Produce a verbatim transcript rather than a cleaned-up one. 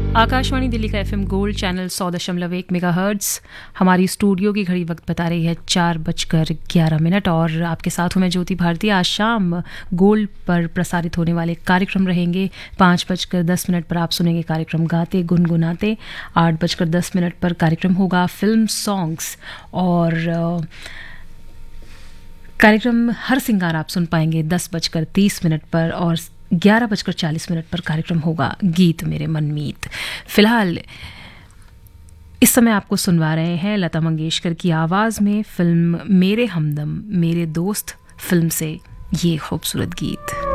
आकाशवाणी दिल्ली का FM gold channel सौ दशमलव एक मेगा हर्ट्स। हमारी स्टूडियो की घड़ी वक्त बता रही है चार बजकर ग्यारह मिनट और आपके साथ हूँ मैं ज्योति भारती। आज शाम गोल्ड पर प्रसारित होने वाले कार्यक्रम रहेंगे। पाँच बजकर दस मिनट पर आप सुनेंगे कार्यक्रम गाते गुनगुनाते। आठ बजकर दस मिनट पर कार्यक्रम होगा फिल्म सॉन्ग्स और कार्यक्रम हर सिंगार आप सुन पाएंगे दस बजकर तीस मिनट पर और ग्यारह बजकर चालीस मिनट पर कार्यक्रम होगा गीत मेरे मनमीत। फिलहाल इस समय आपको सुनवा रहे हैं लता मंगेशकर की आवाज़ में फिल्म मेरे हमदम मेरे दोस्त फिल्म से ये खूबसूरत गीत।